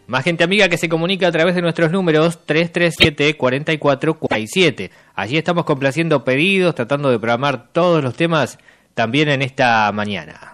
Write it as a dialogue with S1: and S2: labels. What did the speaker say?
S1: Más gente amiga que se comunica a través de nuestros números 337-4447. Allí estamos complaciendo pedidos, tratando de programar todos los temas también en esta mañana.